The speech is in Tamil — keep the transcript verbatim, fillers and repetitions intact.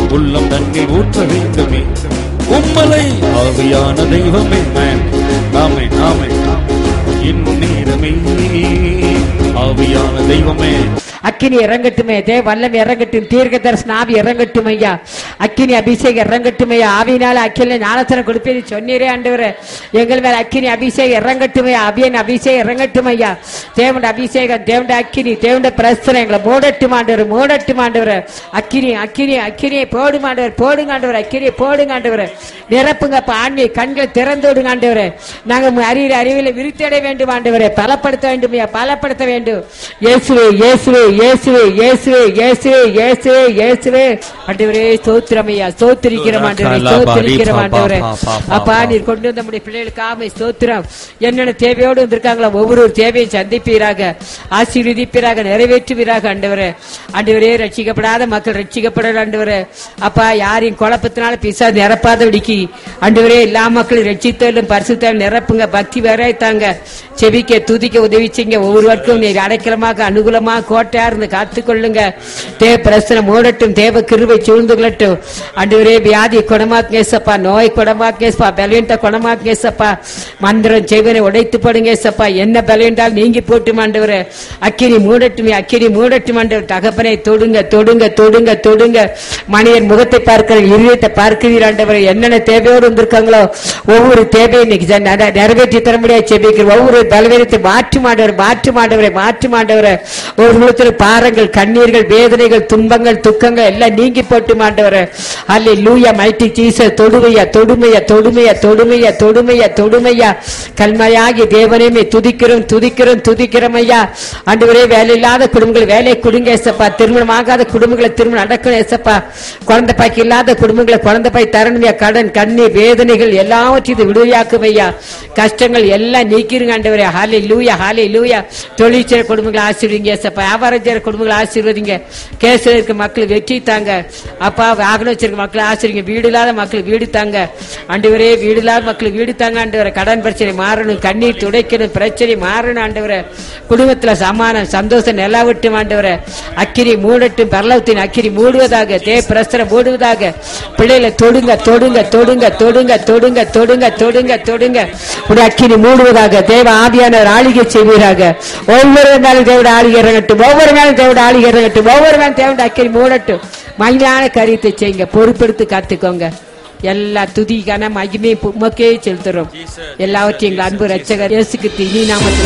உள்ளம் தண்ணீர் ஊற்ற வேண்டுமே. உம்மலை ஆவியான தெய்வமே. ஆமே ஆமே இந்நேரமே ஆவியான தெய்வமே. அக்கினி இறங்கட்டுமே, தேவ வல்லம் இறங்கட்டும், தீர்க்க தரிசன ஆவி இறங்கட்டும் ஐயா. அக்கினி அபிஷேகம் இறங்கட்டும் ஐயா. ஆவியினால அக்கில ஞானத்தனம் கொடுப்பேன் சொன்னீரே ஆண்டவரே. எங்கள் மேல அக்கினி அபிஷேகம் இறங்கட்டும் ஐயா. அபியன் அபிஷேகம் இறங்கட்டும் ஐயா. தேவண்ட அபிஷேகம், தேவண்ட அக்கினி, தேவண்ட பிரஸ்தனை எங்களை மூடட்டும் ஆண்டவர், மூடட்டும் ஆண்டவர். அக்கினி அக்கினி அக்கினியை போடும் ஆண்டவர், போடுங்க ஆண்டவர். அக்கினியை போடுங்க ஆண்டவர். நிரப்புங்க ஆண்மை கண்களை திறந்து விடுங்க ஆண்டவர். நாங்கள் அறிவியல் அறிவியலை விருத்தடைய வேண்டும் ஆண்டவரை, பலப்படுத்த வேண்டும் ஐயா, பலப்படுத்த வேண்டும். இயேசுவே இயேசுவே இயேசுவே இயேசுவே இயேசுவே இயேசுவே இயேசுவே ஆண்டவரே ஸ்தோத்திரம் ஐயா. ஸ்தோத்திரிக்கிறோம் ஆண்டவரே, ஸ்தோத்திரிக்கிறோம் ஆண்டவரே. அப்பா நீர் கொண்டு வந்த நம்முடைய பிள்ளைகளுக்காக ஸ்தோத்திரம். என்னென்ன தேவையோடு வந்திருக்காங்களோ ஒவ்வொரு தேவையை சந்திப்பீராக, ஆசீர்வதிப்பீராக, நிறைவேற்றுவீராக ஆண்டவரே. ஆண்டவரே ரட்சிக்கப்படாத மக்கள் ரட்சிக்கப்பட ஆண்டவரே. அப்பா யாரையும் குழப்பத்தினால பிசா நிரப்பாதபடிக்கு ஆண்டவரே எல்லா மக்களும் ரட்சித்தாலும் பரிசுத்தாலும் நிரப்புங்க. பக்தி வரைத்தாங்க, செபிக்க துதிக்க உதவி செய்யுங்க. ஒவ்வொருவருக்கும் நீர் அடைக்கலமாக அனுகூலமாக கோட்டையா இருந்து காத்துக்கொள்ளுங்க. தேவ பிரசனம் மூடட்டும், தேவ கிருபை சூழ்ந்து கொள்ளட்டும் ஆண்டவரே. வியாதி குணமாக்கேசப்பா, நோய் குணமாக்கேசப்பா, பலவீனத்தை குணமாக்கேசப்பா. மந்திரம் செய்வனை உடைத்து போடுங்க ஏசப்பா. என்ன பலவீனால் நீங்கி போட்டும் ஆண்டவரே. அக்கினி மூடட்டும், அக்கினி மூடட்டும் ஆண்டவர். தகப்பனை தொடுங்க தொடுங்க தொடுங்க தொடுங்க. மனிதன் முகத்தை பார்க்கிற இருதயத்தை பார்க்கிறீர் ஆண்டவரே. என்னென்ன தேவையோடு வந்திருக்காங்களோ ஒவ்வொரு தேவையை இன்னைக்கு நிறைவேற்றி தர முடியாது செபிக்கிறோம். ஒவ்வொரு பலவீனத்தை மாற்று மாண்டவர், மாற்று மாண்டவரை, மாற்று மாண்டவரை. ஒரு முகத்தில் பாரங்கள், கண்ணீர்கள், வேதனைகள், துன்பங்கள், துக்கங்கள் எல்லாம் நீங்கி போட்டு மாண்டவரை. அல்லேலூயா மைட்டி ஜீசஸ். தொடுமையா தொடுமையா தொடுமையா தொடுமையா தொடுமையா தொடுமையா. கல்மையாகி தேவனையுமே துதிக்கிறோம் துதிக்கிறோம் துதிக்கிறோம் ஐயா. ஆண்டவரே வேலையில்லாத குடும்பங்கள் வேலை கொடுங்க ஏசப்பா. திருமணம் ஆகாத குடும்பங்களை திருமணம் நடக்கணும் ஏசப்பா. குழந்தை பாய்க்கு இல்லாத குடும்பங்களை குழந்தை பாய் தரணுமையா. கடன் கண்ணீர் வேதனைகள் எல்லாவற்றையும் விடுதலையாக்கும் ஐயா. கஷ்டங்கள் எல்லாம் நீக்கிருங்க ஆண்டவரே. ஹல்லேலூயா ஹல்லேலூயா. தொழிற்சேர குடும்பங்களை ஆசீர்வதிங்க ஏசப்பா. வியாபாரம் செய்யற குடும்பங்களை ஆசீர்வதிங்க. கேஸ்ல இருக்க மக்கள் வெற்றி தாங்க அப்பா. வாகனம் வச்சிருக்க மக்களை ஆசீர்வதிங்க. வீடு இல்லாத மக்கள் வீடு தாங்க ஆண்டவரே. வீடு இல்லாத மக்கள் வீடு தாங்க ஆண்டவரே. கடன் பிரச்சனை மாறணும், கண்ணீர் துடைக்கணும், பிரச்சனை மாறணும் ஆண்டவரே. குடும்பத்துல சமானம் சந்தோஷம் நிலா விட்டும் ஆண்டவரே. அக்கினி மூடட்டும், பரலோகத்தின் அக்கினி மூடுவதாக, தேவ பிரஸ்தரம் மூடுவதாக. பிள்ளைகளை தொடுங்க தொடுங்க தொடுங்க தொடுங்க தொடுங்க தொடுங்க தொடுங்க தொடுங்க. ஒரு அக்கினி மூடுவதாக. தேவ ஆவியானவர் ஆளுகை செய்வீராக. ஒவ்வொரு நாளும் தேவட ஆளுகை இறங்கட்டும், ஒவ்வொரு நாளும் தேவட ஆளுகை இறங்கட்டும், ஒவ்வொரு நாளும் தேவட அக்கினி மூடட்டும். மகிழான காரியத்தை செய்யுங்க, பொறுப்பெடுத்து காத்துக்கோங்க. எல்லா துதிக்கான மகிமை உமக்கே செலுத்துறோம். எல்லாவற்றையும் எங்கள் அன்பு ரட்சகர் இயேசு கிறிஸ்து இனி நாமத்தில்